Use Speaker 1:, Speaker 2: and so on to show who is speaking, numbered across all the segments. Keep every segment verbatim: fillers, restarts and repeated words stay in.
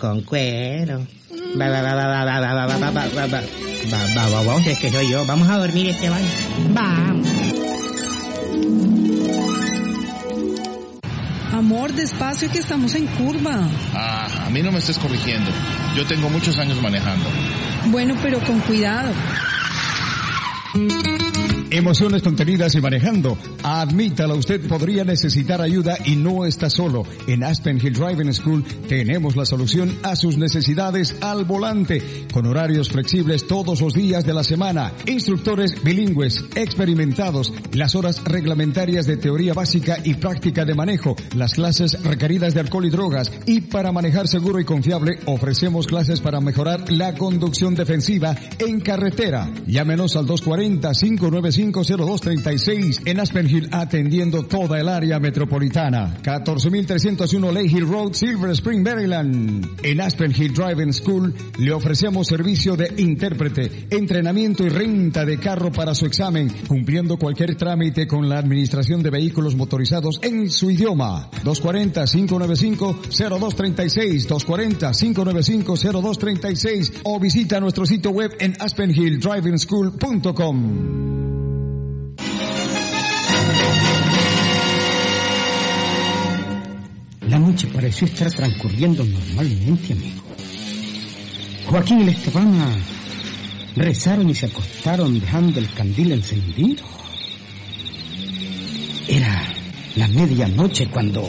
Speaker 1: con cuero. Va, va, va, va, va, va, va, va, va, va, va, va, va, va, va, vamos, es que soy yo. Vamos a dormir, Esteban. Vamos.
Speaker 2: Amor, despacio que estamos en curva.
Speaker 3: Ah, a mí no me estés corrigiendo. Yo tengo muchos años manejando.
Speaker 2: Bueno, pero con cuidado.
Speaker 4: Emociones contenidas y manejando. Admítalo, usted podría necesitar ayuda y no está solo. En Aspen Hill Driving School tenemos la solución a sus necesidades al volante, con horarios flexibles todos los días de la semana, instructores bilingües, experimentados, las horas reglamentarias de teoría básica y práctica de manejo, las clases requeridas de alcohol y drogas, y para manejar seguro y confiable ofrecemos clases para mejorar la conducción defensiva en carretera. Llámenos al dos cuatro cero, cinco nueve cinco, cero dos tres seis en Aspen Hill, atendiendo toda el área metropolitana. catorce mil trescientos uno Lake Hill Road, Silver Spring, Maryland. En Aspen Hill Driving School le ofrecemos servicio de intérprete, entrenamiento y renta de carro para su examen, cumpliendo cualquier trámite con la administración de vehículos motorizados en su idioma. dos cuatro cero, cinco nueve cinco, cero dos tres seis, dos cuatro cero, cinco nueve cinco, cero dos tres seis o visita nuestro sitio web en aspen hill driving school punto com.
Speaker 5: La noche pareció estar transcurriendo normalmente, amigo. Joaquín y el Esteban rezaron y se acostaron dejando el candil encendido. Era la medianoche cuando...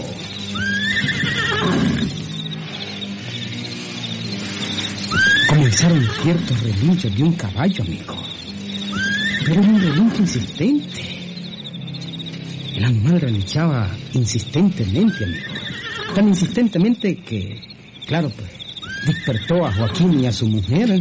Speaker 5: comenzaron ciertos relinchos de un caballo, amigo. Pero era un relincho insistente. El animal relinchaba insistentemente, amigo. Tan insistentemente que, claro, pues, despertó a Joaquín y a su mujer.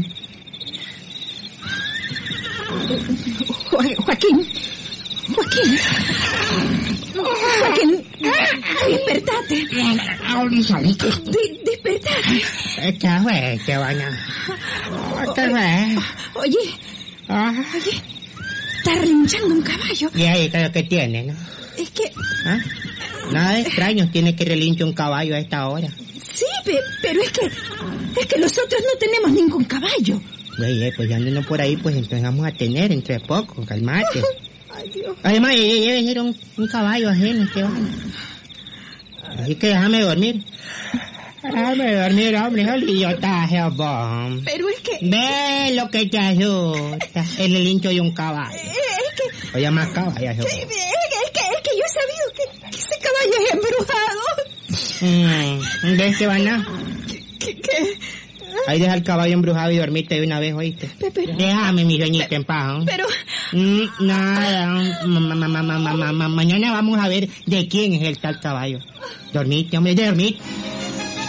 Speaker 6: Jo- Joaquín, Joaquín, Joaquín, despertate. De- despertate.
Speaker 1: ¿Qué fue, Esteban? ¿Qué fue?
Speaker 6: Oye, oye, está relinchando un caballo.
Speaker 1: ¿Y ahí qué es lo que tiene, no?
Speaker 6: Es que...
Speaker 1: ¿Ah? Nada de extraño, tiene que relinchar un caballo a esta hora.
Speaker 6: Sí, pe- pero es que... es que nosotros no tenemos ningún caballo.
Speaker 1: Oye, pues ya andando por ahí, pues empezamos a tener entre poco, calmate.
Speaker 6: Ay, Dios.
Speaker 1: Además, debe venir un, un caballo ajeno, Esteban. Así que déjame dormir. Déjame dormir, hombre, idiotaje, bom.
Speaker 6: Pero es que...
Speaker 1: Ve lo que te asusta, el relincho de un caballo.
Speaker 6: eh, Es que...
Speaker 1: Oye, más caballos.
Speaker 6: que- Es que, es que, es que yo he sabido que, que ese caballo es embrujado.
Speaker 1: Mm, ¿ves que van a?
Speaker 6: ¿Qué? qué?
Speaker 1: Ahí deja el caballo embrujado y dormirte de una vez, ¿oíste?
Speaker 6: Pe- pero-
Speaker 1: Déjame, mi doñita, en paz, ¿eh?
Speaker 6: Pero...
Speaker 1: Mm, nada, ma, ma, ma, ma, ma, ma, ma, mañana vamos a ver de quién es el tal caballo. Dormite, hombre, dormite.